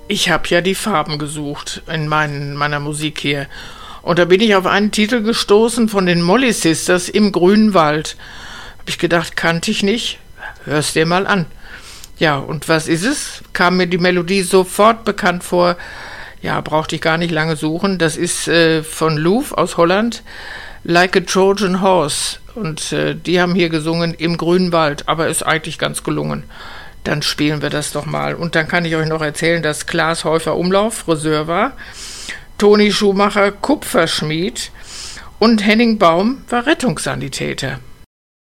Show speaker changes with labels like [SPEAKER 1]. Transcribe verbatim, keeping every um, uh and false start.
[SPEAKER 1] Ich habe ja die Farben gesucht in mein, meiner Musik hier. Und da bin ich auf einen Titel gestoßen von den Molly Sisters, Im grünen Wald. Hab ich gedacht, kannte ich nicht. Hör's dir mal an. Ja, und was ist es? Kam mir die Melodie sofort bekannt vor. Ja, brauchte ich gar nicht lange suchen. Das ist äh, von Louf aus Holland, Like a Trojan Horse. Und äh, die haben hier gesungen Im grünen Wald, aber ist eigentlich ganz gelungen. Dann spielen wir das doch mal. Und dann kann ich euch noch erzählen, dass Klaas Häufer-Umlauf Friseur war, Toni Schumacher Kupferschmied und Henning Baum war Rettungssanitäter.